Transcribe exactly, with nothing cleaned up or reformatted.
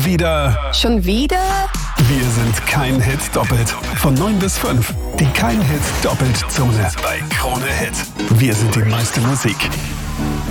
wieder. Schon wieder? Wir sind kein Hit doppelt. Von neun bis fünf. Die kein Hit doppelt Zone bei Krone Hit. Wir sind die meiste Musik.